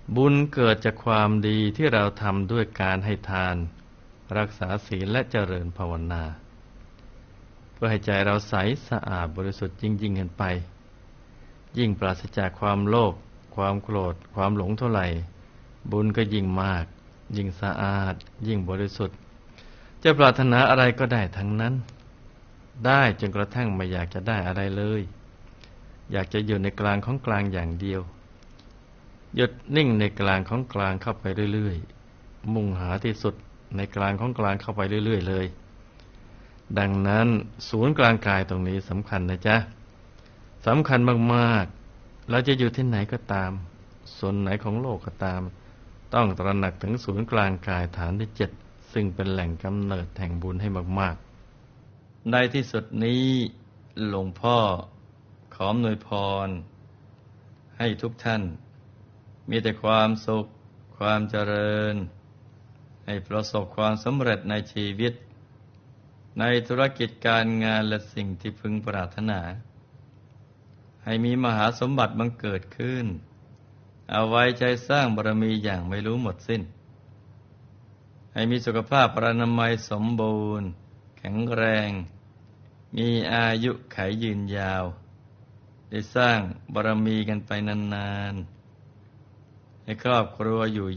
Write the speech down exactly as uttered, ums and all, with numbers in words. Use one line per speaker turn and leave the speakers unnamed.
บุญเกิดจากความดีที่เราทำด้วยการให้ทานรักษาศีลและเจริญภาวนาเพื่อให้ใจเราใสสะอาดบริสุทธิ์ยิ่งยิ่งขึ้นไปยิ่งปราศจากความโลภความโกรธความหลงเท่าไหร่บุญก็ยิ่งมากยิ่งสะอาดยิ่งบริสุทธิ์จะปรารถนาอะไรก็ได้ทั้งนั้นได้จนกระทั่งไม่อยากจะได้อะไรเลยอยากจะอยู่ในกลางของกลางอย่างเดียวหยุดนิ่งในกลางของกลางเข้าไปเรื่อยๆมุ่งหาที่สุดในกลางของกลางเข้าไปเรื่อยๆเลยดังนั้นศูนย์กลางกายตรงนี้สำคัญนะจ๊ะสำคัญมากๆเราจะอยู่ที่ไหนก็ตามส่วนไหนของโลกก็ตามต้องตระหนักถึงศูนย์กลางกายฐานที่เจ็ดซึ่งเป็นแหล่งกำเนิดแห่งบุญให้มากๆในที่สุดนี้หลวงพ่อขออำนวยพรให้ทุกท่านมีแต่ความสุขความเจริญให้ประสบความสำเร็จในชีวิตในธุรกิจการงานและสิ่งที่พึงปรารถนาให้มีมหาสมบัติบังเกิดขึ้นเอาไว้ใจสร้างบารมีอย่างไม่รู้หมดสิ้นให้มีสุขภาพพรรณนามัยสมบูรณ์แข็งแรงมีอายุขัยยืนยาวได้สร้างบารมีกันไปนานๆให้ครอบครัวอยู่